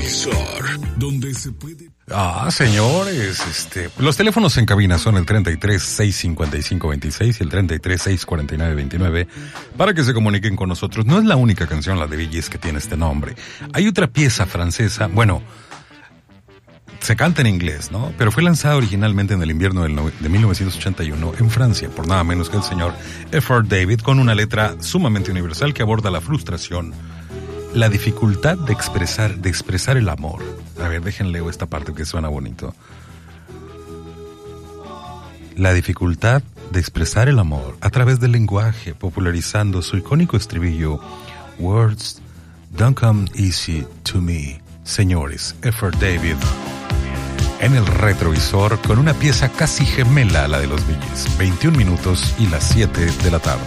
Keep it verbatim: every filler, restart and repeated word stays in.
Retrovisor, donde se puede... Ah, señores, este, los teléfonos en cabina son el treinta y tres, seiscientos cincuenta y cinco, veintiséis y el treinta y tres, seiscientos cuarenta y nueve, veintinueve para que se comuniquen con nosotros. No es la única canción, la de Bee Gees, que tiene este nombre. Hay otra pieza francesa, bueno, se canta en inglés, ¿no? Pero fue lanzada originalmente en el invierno del no, de mil novecientos ochenta y uno en Francia, por nada menos que el señor Effort David, con una letra sumamente universal que aborda la frustración, la dificultad de expresar, de expresar el amor. A ver, déjenle esta parte que suena bonito. La dificultad de expresar el amor a través del lenguaje, popularizando su icónico estribillo Words don't come easy to me. Señores, Effort David en el retrovisor con una pieza casi gemela a la de los Bee Gees. veintiún minutos y las siete de la tarde.